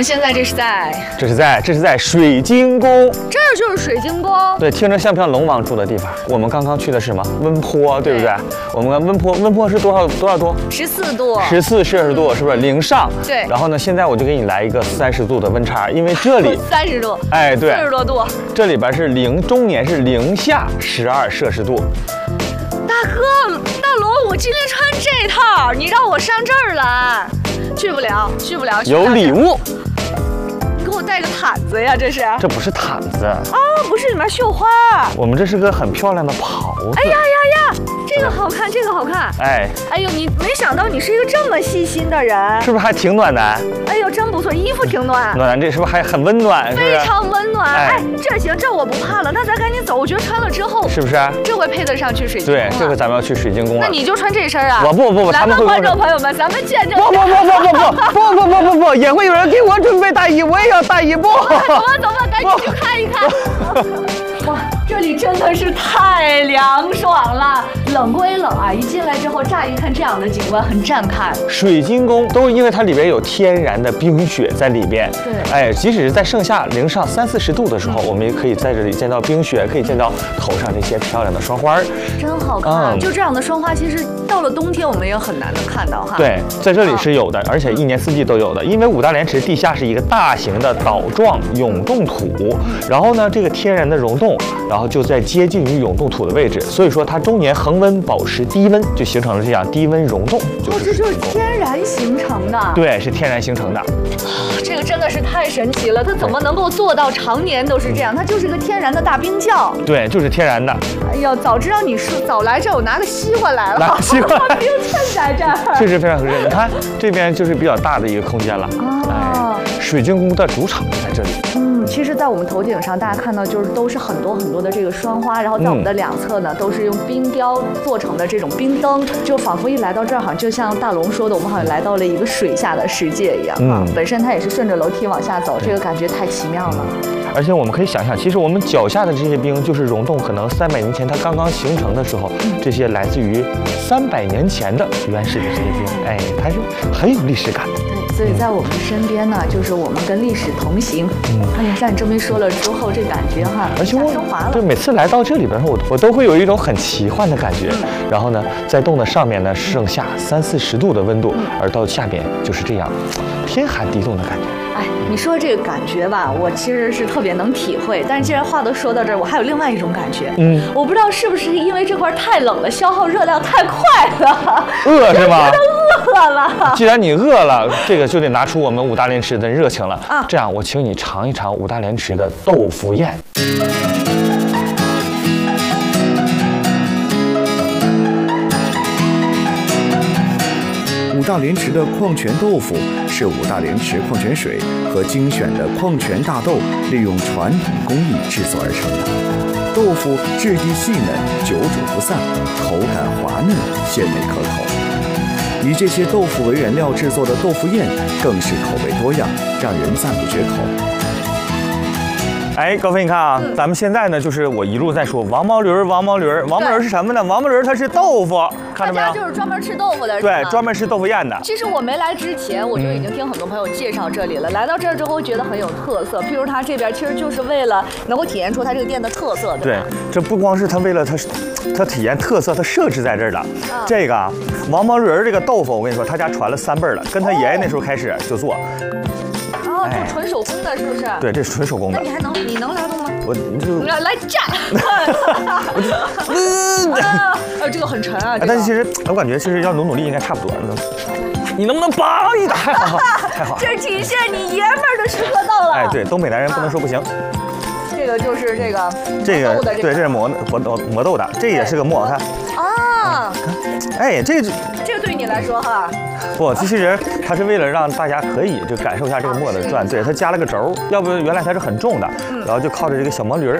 们现在这是在水晶宫， 这儿就是水晶宫。 对，听着像不像龙王住的地方？我们刚刚去的是什么？温坡，对不对？我们温坡是多少度 ？14度 ，14摄氏度，是不是零上？ 对。 然后呢，现在我就给你来一个30度的温差，因为这里 30度， 哎，对 ，40多度。 这里边是中年是零下12摄氏度。 大哥，大龙，我今天穿这套，你让我上这儿来，去不了。 有礼物。 给我带个毯子呀，这是？ 这不是毯子啊， 不是里面绣花。 我们这是个很漂亮的袍子。 哎呀，这个好看，哎呦，你没想到你是一个这么细心的人， 是不是还挺暖男？ 哎呦，真不错，衣服挺暖。 暖男这是不是还很温暖？ 非常温暖。哎，这行，这我不怕了，那咱赶紧走。我觉得穿了之后， 是不是？ 这回配得上去水晶宫。 对，这回咱们要去水晶宫了。 那你就穿这身啊？ 我不， 来吧，观众朋友们，咱们见证。 不，也会有人给我准备大衣，我也要大衣不？ 走吧，赶紧去看一看。哇，这里真的是太凉爽了。冷归冷啊，一进来之后，乍一看这样的景观很震撼。 水晶宫都是因为它里边有天然的冰雪在里边。 对， 哎，即使是在盛夏零上30-40度的时候，我们也可以在这里见到冰雪，可以见到头上这些漂亮的霜花， 真好看。就这样的霜花，其实到了冬天我们也很难的看到哈。 对，在这里是有的，而且一年四季都有的。因为五大连池地下是一个大型的岛状永冻土，然后呢，这个天然的溶洞，然后就在接近于永冻土的位置，所以说它终年恒温保持低温，就形成了这样低温溶洞。 这就是天然形成的。 对，是天然形成的。 这个真的是太神奇了，它怎么能够做到常年都是这样？它就是个天然的大冰窖。 对，就是天然的。 哎呀，早知道你是早来这儿，我拿个西瓜来了。 拿西瓜， 把冰镇在这儿。 确实非常合适。你看这边就是比较大的一个空间了。水晶宫的主场就在这里。 其实，在我们头顶上，大家看到就是都是很多的这个霜花，然后在我们的两侧呢，都是用冰雕做成的这种冰灯，就仿佛一来到这儿，好像就像大龙说的，我们好像来到了一个水下的世界一样。本身它也是顺着楼梯往下走，这个感觉太奇妙了。 而且我们可以想象，其实我们脚下的这些冰，就是溶洞可能300年前它刚刚形成的时候，这些来自于300年前的原始的这些冰，哎，它是很有历史感的。 所以在我们身边呢，就是我们跟历史同行。哎呀，像你这么一说了之后，这感觉哈， 而且升华了。 对，每次来到这里边，我都会有一种很奇幻的感觉。然后呢，在洞的上面呢，盛夏30-40度的温度，而到下边就是这样天寒地冻的感觉。 哎，你说这个感觉吧，我其实是特别能体会。但是既然话都说到这儿，我还有另外一种感觉。我不知道是不是因为这块太冷了，消耗热量太快了。 饿是吗？ 饿了。 既然你饿了，这个就得拿出我们五大连池的热情了。这样，我请你尝一尝五大连池的豆腐宴。 五大连池的矿泉豆腐是五大连池矿泉水和精选的矿泉大豆利用传统工艺制作而成的。豆腐质地细嫩，久煮不散，口感滑嫩，鲜美可口。以这些豆腐为原料制作的豆腐宴更是口味多样，让人赞不绝口。 哎，高飞，你看啊，咱们现在呢，就是我一路在说王毛驴是什么呢？王毛驴它是豆腐，看到没有？ 大家就是专门吃豆腐的， 对，专门吃豆腐宴的。 其实我没来之前，我就已经听很多朋友介绍这里了。来到这儿之后，觉得很有特色。譬如它这边其实就是为了能够体现出它这个店的特色，对吧？ 对，这不光是它为了它体验特色，它设置在这儿的。这个王毛驴这个豆腐，我跟你说，他家传了3辈了，跟他爷爷那时候开始就做。 这纯手工的，是不是？ 对，这是纯手工的。 那你能拉动吗？ 我就来蘸。这个很沉啊。 但是其实我感觉，其实要努力应该差不多。你能不能帮一打？太好。 这体现你爷们儿的时刻到了。 哎，对，东北男人不能说不行。 这个就是这个对，这是磨豆的，这也是个磨，看。哎，这个对你来说哈。 不，其实它是为了让大家可以就感受一下这个磨的转，对，它加了个轴，要不原来它是很重的，然后就靠着这个小磨驴儿